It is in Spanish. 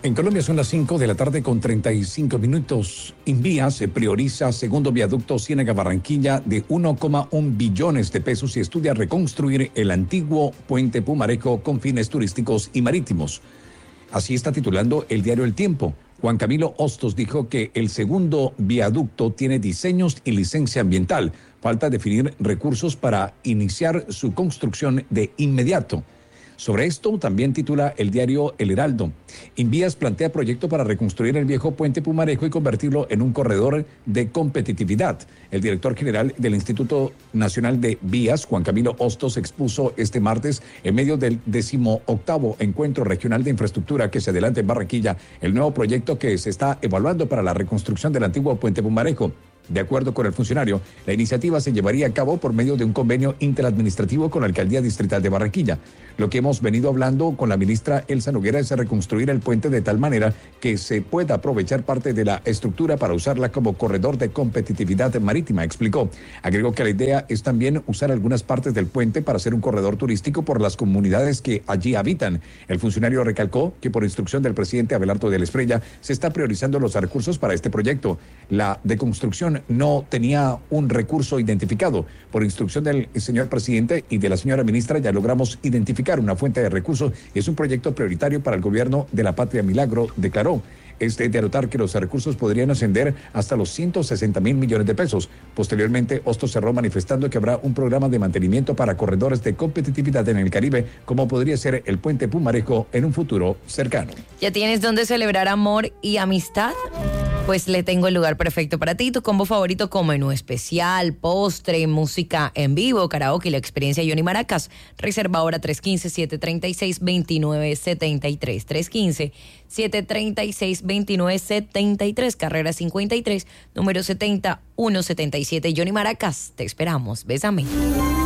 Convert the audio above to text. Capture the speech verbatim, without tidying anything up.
En Colombia son las cinco de la tarde con treinta y cinco minutos. Invías se prioriza segundo viaducto Ciénaga-Barranquilla de uno coma uno billones de pesos y estudia reconstruir el antiguo puente Pumarejo con fines turísticos y marítimos. Así está titulando el diario El Tiempo. Juan Camilo Hostos dijo que el segundo viaducto tiene diseños y licencia ambiental. Falta definir recursos para iniciar su construcción de inmediato. Sobre esto también titula el diario El Heraldo. Invías plantea proyecto para reconstruir el viejo puente Pumarejo y convertirlo en un corredor de competitividad. El director general del Instituto Nacional de Vías, Juan Camilo Hostos, expuso este martes, en medio del decimoctavo Encuentro Regional de Infraestructura que se adelanta en Barranquilla, el nuevo proyecto que se está evaluando para la reconstrucción del antiguo puente Pumarejo. De acuerdo con el funcionario, la iniciativa se llevaría a cabo por medio de un convenio interadministrativo con la Alcaldía Distrital de Barranquilla. Lo que hemos venido hablando con la ministra Elsa Noguera es reconstruir el puente de tal manera que se pueda aprovechar parte de la estructura para usarla como corredor de competitividad marítima, explicó. Agregó que la idea es también usar algunas partes del puente para hacer un corredor turístico por las comunidades que allí habitan. El funcionario recalcó que por instrucción del presidente Abelardo de la Espriella se está priorizando los recursos para este proyecto. La deconstrucción no tenía un recurso identificado. Por instrucción del señor presidente y de la señora ministra ya logramos identificar una fuente de recursos y es un proyecto prioritario para el gobierno de la Patria Milagro, declaró. Es de anotar que los recursos podrían ascender hasta los ciento sesenta mil millones de pesos. Posteriormente, Hostos cerró manifestando que habrá un programa de mantenimiento para corredores de competitividad en el Caribe, como podría ser el puente Pumarejo en un futuro cercano. ¿Ya tienes dónde celebrar amor y amistad? Pues le tengo el lugar perfecto para ti, tu combo favorito con menú especial, postre, música en vivo, karaoke y la experiencia Johnny Maracas. Reserva ahora tres uno cinco, siete tres seis, dos nueve siete tres, tres uno cinco, siete tres seis, dos nueve siete tres, carrera cincuenta y tres, número setenta, ciento setenta y siete. Johnny Maracas, te esperamos, bésame.